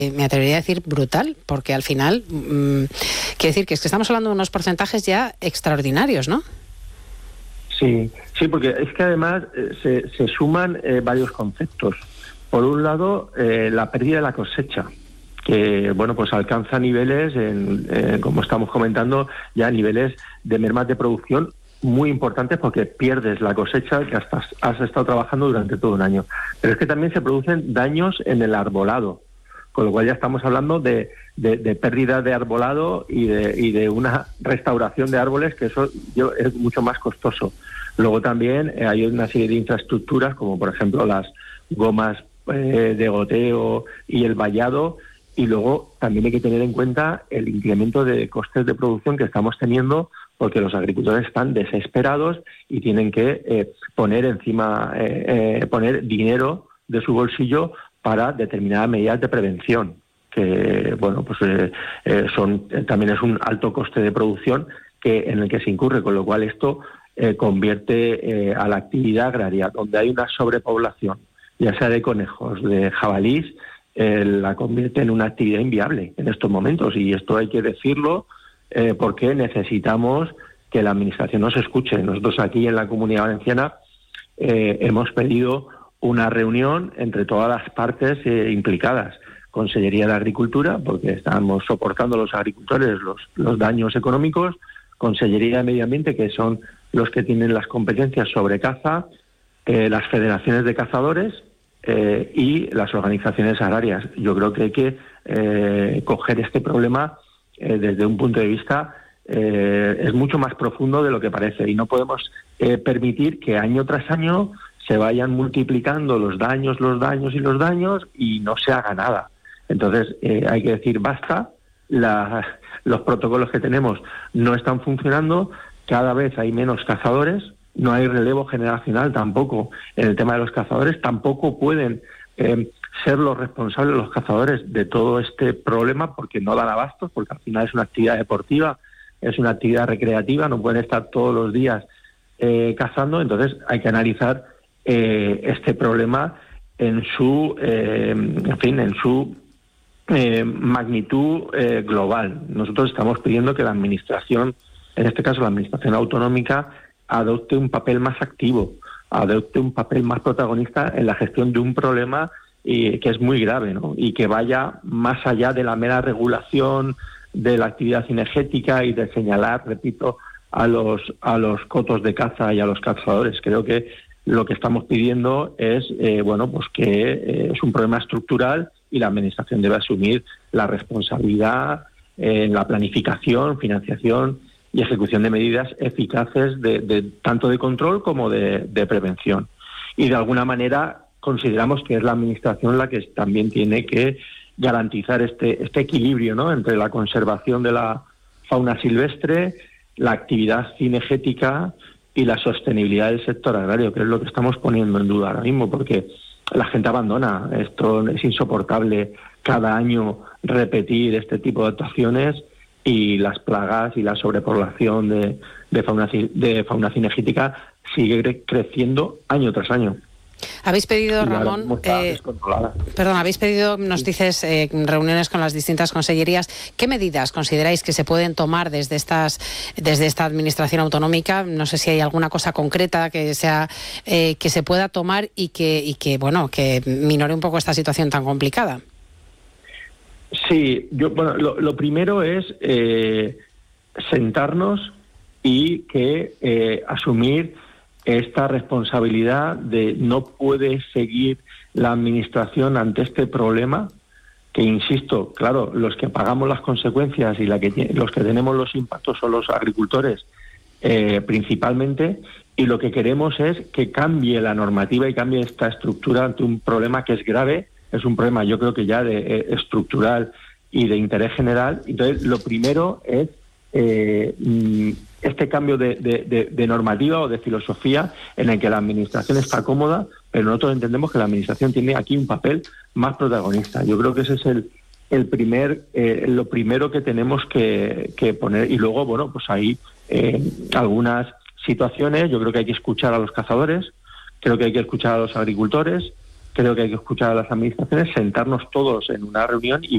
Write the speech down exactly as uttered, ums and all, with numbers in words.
me atrevería a decir brutal, porque al final, mmm, quiere decir que es que estamos hablando de unos porcentajes ya extraordinarios, ¿no? Sí, sí, porque es que además eh, se, se suman eh, varios conceptos. Por un lado, eh, la pérdida de la cosecha, que bueno, pues alcanza niveles, en, eh, como estamos comentando, ya niveles de mermas de producción muy importantes, porque pierdes la cosecha que hasta has estado trabajando durante todo un año. Pero es que también se producen daños en el arbolado, con lo cual ya estamos hablando de, de, de pérdida de arbolado y de, y de una restauración de árboles, que eso yo, es mucho más costoso. Luego también eh, hay una serie de infraestructuras, como por ejemplo las gomas eh, de goteo y el vallado, y luego también hay que tener en cuenta el incremento de costes de producción que estamos teniendo, porque los agricultores están desesperados y tienen que eh, poner encima, eh, eh, poner dinero de su bolsillo para determinadas medidas de prevención, que bueno, pues eh, eh, son eh, también es un alto coste de producción que en el que se incurre, con lo cual esto eh, convierte eh, a la actividad agraria, donde hay una sobrepoblación, ya sea de conejos, de jabalís, eh, la convierte en una actividad inviable en estos momentos, y esto hay que decirlo eh, porque necesitamos que la Administración nos escuche. Nosotros aquí en la Comunidad Valenciana eh, hemos pedido una reunión entre todas las partes eh, implicadas, Consellería de Agricultura, porque estamos soportando los agricultores los, los daños económicos, Consellería de Medio Ambiente, que son los que tienen las competencias sobre caza, eh, las federaciones de cazadores eh, y las organizaciones agrarias. Yo creo que hay que eh, coger este problema eh, desde un punto de vista eh, es mucho más profundo de lo que parece, y no podemos eh, permitir que año tras año se vayan multiplicando los daños, los daños y los daños y no se haga nada. Entonces eh, hay que decir basta, la, los protocolos que tenemos no están funcionando, cada vez hay menos cazadores, no hay relevo generacional tampoco en el tema de los cazadores, tampoco pueden eh, ser los responsables los cazadores de todo este problema, porque no dan abastos, porque al final es una actividad deportiva, es una actividad recreativa, no pueden estar todos los días eh, cazando. Entonces hay que analizar eh, este problema en su, eh, en fin, en su eh, magnitud eh, global. Nosotros estamos pidiendo que la administración, en este caso la administración autonómica, adopte un papel más activo, adopte un papel más protagonista en la gestión de un problema y, que es muy grave, ¿no? Y que vaya más allá de la mera regulación de la actividad cinegética y de señalar, repito, a los a los cotos de caza y a los cazadores. Creo que lo que estamos pidiendo es eh, bueno, pues que eh, es un problema estructural y la Administración debe asumir la responsabilidad en eh, la planificación, financiación y ejecución de medidas eficaces de, de tanto de control como de, de prevención. Y de alguna manera consideramos que es la Administración la que también tiene que garantizar este, este equilibrio, ¿no?, entre la conservación de la fauna silvestre, la actividad cinegética y la sostenibilidad del sector agrario, que es lo que estamos poniendo en duda ahora mismo, porque la gente abandona. Esto es insoportable cada año repetir este tipo de actuaciones, y las plagas y la sobrepoblación de, de, fauna, de fauna cinegética sigue cre- creciendo año tras año. Habéis pedido, Ramón, eh, perdón, habéis pedido, nos dices, eh, reuniones con las distintas consellerías. ¿Qué medidas consideráis que se pueden tomar desde estas, desde esta administración autonómica? No sé si hay alguna cosa concreta que sea, eh, que se pueda tomar y que, y que, bueno, que minore un poco esta situación tan complicada. Sí, yo, bueno, lo, lo primero es eh, sentarnos y que eh, asumir esta responsabilidad de no puede seguir la administración ante este problema, que insisto, claro, los que pagamos las consecuencias y la que los que tenemos los impactos son los agricultores eh, principalmente, y lo que queremos es que cambie la normativa y cambie esta estructura ante un problema que es grave. Es un problema, yo creo que ya de eh, estructural y de interés general. Entonces, lo primero es eh, este cambio de, de, de, de normativa o de filosofía en el que la Administración está cómoda, pero nosotros entendemos que la Administración tiene aquí un papel más protagonista. Yo creo que ese es el, el primer, eh, lo primero que tenemos que, que poner. Y luego, bueno, pues hay eh, algunas situaciones. Yo creo que hay que escuchar a los cazadores, creo que hay que escuchar a los agricultores, creo que hay que escuchar a las administraciones, sentarnos todos en una reunión y